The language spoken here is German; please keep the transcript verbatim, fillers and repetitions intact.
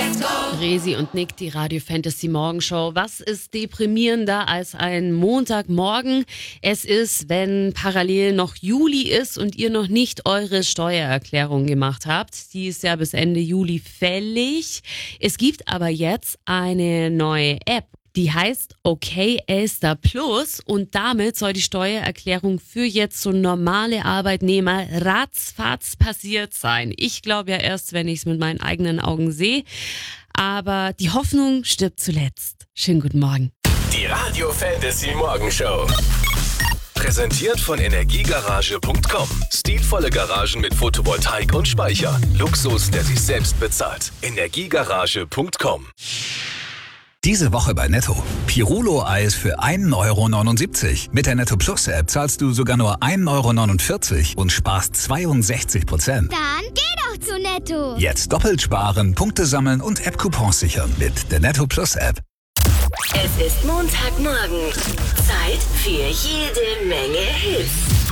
Resi und Nick, die Radio Fantasy Morgenshow. Was ist deprimierender als ein Montagmorgen? Es ist, wenn parallel noch Juli ist und ihr noch nicht eure Steuererklärung gemacht habt. Die ist ja bis Ende Juli fällig. Es gibt aber jetzt eine neue App. Die heißt Okay Elster Plus und damit soll die Steuererklärung für jetzt so normale Arbeitnehmer ratzfatz passiert sein. Ich glaube ja erst, wenn ich es mit meinen eigenen Augen sehe. Aber die Hoffnung stirbt zuletzt. Schönen guten Morgen. Die Radio Fantasy Morgenshow. Präsentiert von Energiegarage punkt com. Stilvolle Garagen mit Photovoltaik und Speicher. Luxus, der sich selbst bezahlt. Energiegarage punkt com. Diese Woche bei Netto. Pirulo-Eis für ein Euro neunundsiebzig. Mit der Netto Plus App zahlst du sogar nur ein Euro neunundvierzig und sparst zweiundsechzig Prozent. Dann geh doch zu Netto. Jetzt doppelt sparen, Punkte sammeln und App-Coupons sichern mit der Netto Plus App. Es ist Montagmorgen. Zeit für jede Menge Hits.